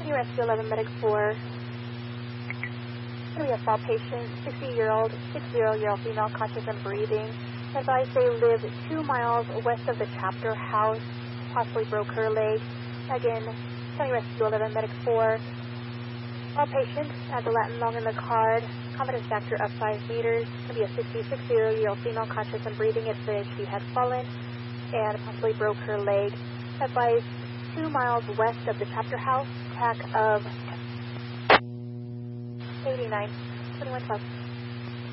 County Rescue 11 Medic 4. We have a patient, 60-year-old female, conscious and breathing. Advised they live 2 miles west of the chapter house, possibly broke her leg. Again, County Rescue 11 Medic 4. All patients, add the Latin long in the card, confidence factor of 5 meters. Could be a 60-year-old female, conscious and breathing. Admitted she had fallen and possibly broke her leg. Advised 2 miles west of the chapter house, TAC of 89, 2112.